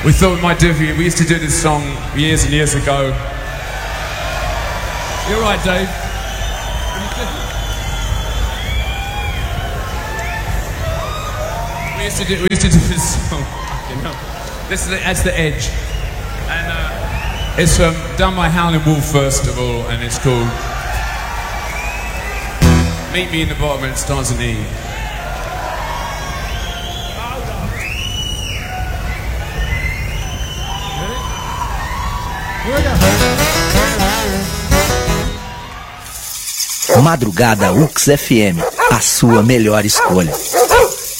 we thought we might do for you. We used to do this song years and years ago. You're right, Dave. We used to do this song. That's the Edge, and it's done by Howlin' Wolf first of all, and it's called "Meet Me in the Bottom," and it starts in E. Madrugada UX FM, a sua melhor escolha.